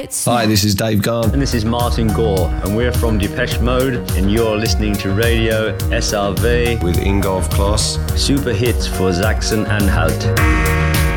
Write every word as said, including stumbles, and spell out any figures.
hits. Hi, this is Dave Garn. And this is Martin Gore, and we're from Depeche Mode, and you're listening to Radio S R V with Ingolf Kloss. Super hits for Saxon-Anhalt.